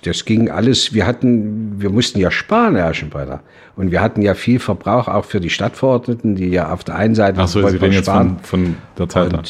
das ging alles, wir mussten ja sparen, Herr Aschenbrenner. Und wir hatten ja viel Verbrauch auch für die Stadtverordneten, die ja auf der einen Seite Sie reden jetzt von der Zeit an.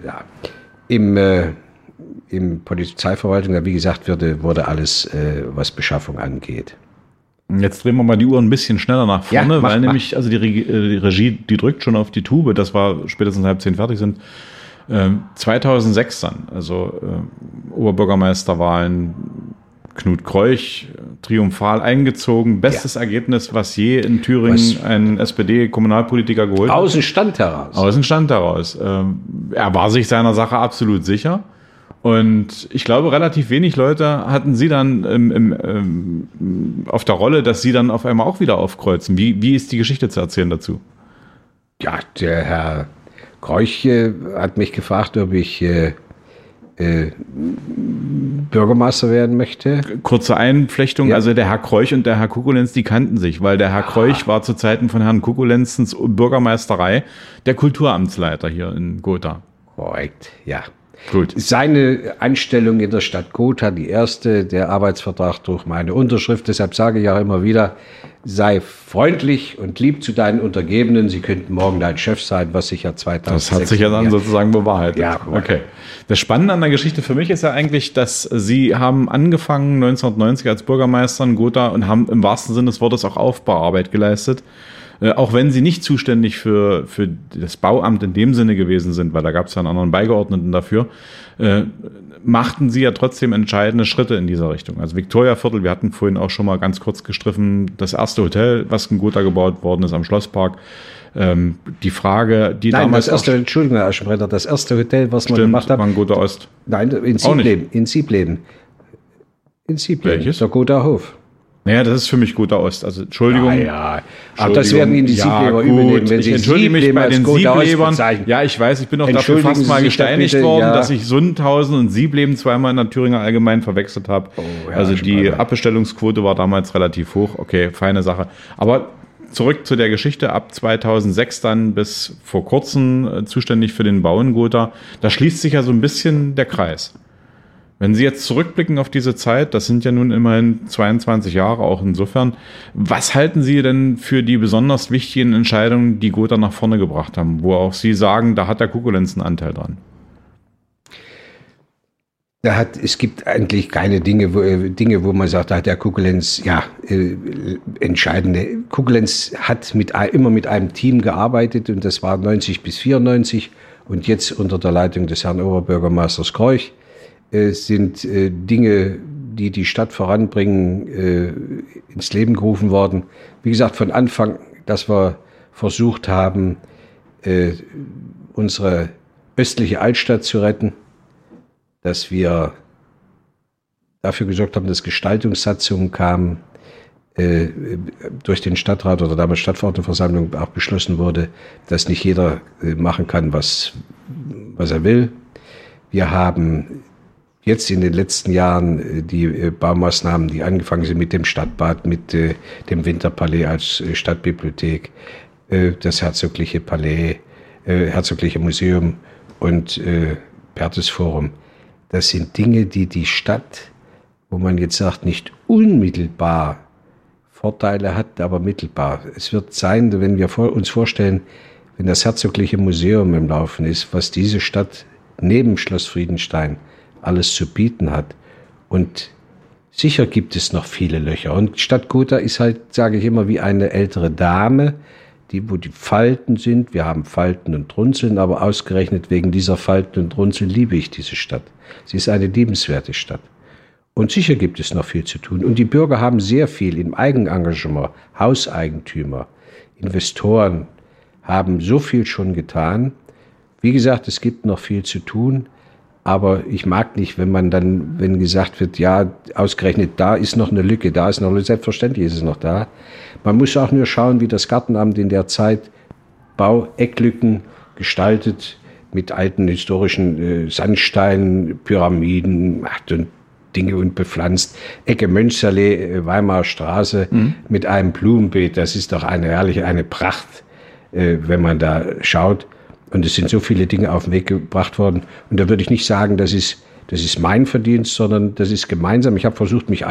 Im Polizeiverwaltung, wie gesagt, wurde alles, was Beschaffung angeht. Jetzt drehen wir mal die Uhr ein bisschen schneller nach vorne, weil nämlich also die Regie, die drückt schon auf die Tube, dass wir spätestens 9:30 fertig sind. 2006 dann, also Oberbürgermeisterwahlen, Knut Kreuch, triumphal eingezogen, bestes Ergebnis, was je in Thüringen ein SPD-Kommunalpolitiker geholt hat. Aus dem Stand heraus. Er war sich seiner Sache absolut sicher. Und ich glaube, relativ wenig Leute hatten sie dann auf der Rolle, dass sie dann auf einmal auch wieder aufkreuzen. Wie ist die Geschichte zu erzählen dazu? Ja, der Herr Kreuch hat mich gefragt, ob ich Bürgermeister werden möchte. Kurze Einflechtung, also der Herr Kreuch und der Herr Kukulenz, die kannten sich, weil der Herr Kreuch war zu Zeiten von Herrn Kukulenzens Bürgermeisterei der Kulturamtsleiter hier in Gotha. Korrekt, ja. Gut. Seine Anstellung in der Stadt Gotha, die erste, der Arbeitsvertrag durch meine Unterschrift. Deshalb sage ich auch immer wieder, sei freundlich und lieb zu deinen Untergebenen. Sie könnten morgen dein Chef sein, was sich ja 2006... Das hat sich ja dann sozusagen bewahrheitet. Ja, okay. Das Spannende an der Geschichte für mich ist ja eigentlich, dass Sie haben angefangen 1990 als Bürgermeister in Gotha und haben im wahrsten Sinne des Wortes auch Aufbauarbeit geleistet. Auch wenn Sie nicht zuständig für das Bauamt in dem Sinne gewesen sind, weil da gab es ja einen anderen Beigeordneten dafür, machten Sie ja trotzdem entscheidende Schritte in dieser Richtung. Also Viktoriaviertel, wir hatten vorhin auch schon mal ganz kurz gestriffen, das erste Hotel, was in Gotha gebaut worden ist am Schlosspark. Die Frage, die Nein, damals... Entschuldigung, Herr Aschenbrenner, das erste Hotel, was wir gemacht haben... war in Gotha Ost. Nein, in Siebleben. Welches? Der Gotha Hof. Naja, das ist für mich Gotha Ost. Also Entschuldigung. Aber das werden Ihnen die Siebleber übernehmen, wenn Sie entschuldige mich bei den Sieblebern. bezeichnen. Ja, ich weiß, ich bin auch dafür fast mal gesteinigt worden, dass ich Sundhausen und Siebleben zweimal in der Thüringer Allgemein verwechselt habe. Also die Abbestellungsquote war damals relativ hoch. Okay, feine Sache. Aber zurück zu der Geschichte. Ab 2006 dann bis vor kurzem zuständig für den Bau in Gotha. Da schließt sich ja so ein bisschen der Kreis. Wenn Sie jetzt zurückblicken auf diese Zeit, das sind ja nun immerhin 22 Jahre, auch insofern, was halten Sie denn für die besonders wichtigen Entscheidungen, die Gotha nach vorne gebracht haben, wo auch Sie sagen, da hat der Kukulenz einen Anteil dran? Es gibt eigentlich keine Dinge, wo man sagt, da hat der Kukulenz, entscheidende. Kukulenz hat immer mit einem Team gearbeitet und das war 90 bis 94 und jetzt unter der Leitung des Herrn Oberbürgermeisters Kreuch. Sind Dinge, die die Stadt voranbringen, ins Leben gerufen worden. Wie gesagt, von Anfang, dass wir versucht haben, unsere östliche Altstadt zu retten, dass wir dafür gesorgt haben, dass Gestaltungssatzungen kamen, durch den Stadtrat oder damals Stadtverordnetenversammlung auch beschlossen wurde, dass nicht jeder machen kann, was er will. Wir haben jetzt in den letzten Jahren die Baumaßnahmen, die angefangen sind mit dem Stadtbad, mit dem Winterpalais als Stadtbibliothek, das Herzogliche Palais, Herzogliche Museum und Perthes Forum. Das sind Dinge, die die Stadt, wo man jetzt sagt, nicht unmittelbar Vorteile hat, aber mittelbar. Es wird sein, wenn wir uns vorstellen, wenn das Herzogliche Museum im Laufen ist, was diese Stadt neben Schloss Friedenstein alles zu bieten hat. Und sicher gibt es noch viele Löcher. Und Stadt Gotha ist halt, sage ich immer, wie eine ältere Dame, wo die Falten sind. Wir haben Falten und Runzeln, aber ausgerechnet wegen dieser Falten und Runzeln liebe ich diese Stadt. Sie ist eine liebenswerte Stadt. Und sicher gibt es noch viel zu tun. Und die Bürger haben sehr viel im Eigenengagement. Hauseigentümer, Investoren haben so viel schon getan. Wie gesagt, es gibt noch viel zu tun. Aber ich mag nicht, wenn gesagt wird, ja, ausgerechnet da ist noch eine Lücke, da ist noch eine Lücke. Selbstverständlich ist es noch da. Man muss auch nur schauen, wie das Gartenamt in der Zeit Bauecklücken gestaltet, mit alten historischen Sandsteinen, Pyramiden und Dinge und bepflanzt. Ecke Mönchsallee, Weimarer Straße mit einem Blumenbeet. Das ist doch eine Pracht, wenn man da schaut. Und es sind so viele Dinge auf den Weg gebracht worden. Und da würde ich nicht sagen, das ist mein Verdienst, sondern das ist gemeinsam. Ich habe versucht, mich